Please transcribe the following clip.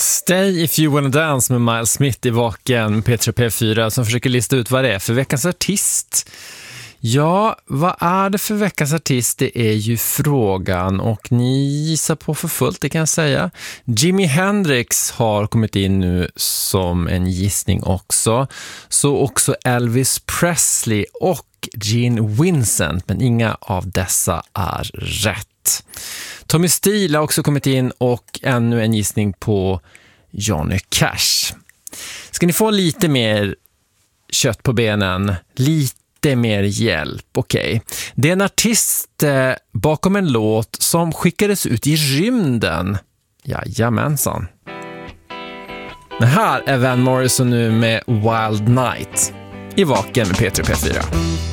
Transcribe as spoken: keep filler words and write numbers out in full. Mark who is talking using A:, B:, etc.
A: Stay if you wanna dance med Miles Smith i Vaken P tre P fyra som försöker lista ut vad det är för veckans artist. Ja, vad är det för veckans artist? Det är ju frågan och ni gissar på för fullt, det kan jag säga. Jimi Hendrix har kommit in nu som en gissning också. Så också Elvis Presley och Gene Vincent, men inga av dessa är rätt. Tommy Steele har också kommit in och ännu en gissning på Johnny Cash. Ska ni få lite mer kött på benen, lite mer hjälp, okej. Okay. Det är en artist eh, bakom en låt som skickades ut i rymden. Jajamensan. Men här är Van Morrison nu med Wild Night i Vaken med P tre P fyra.